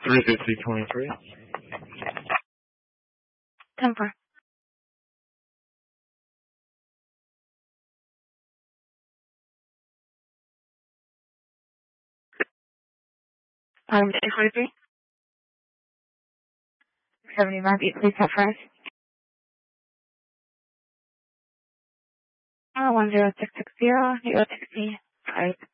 35023. 10-4. Item 843. 75, please have first. 10660, 060, 5.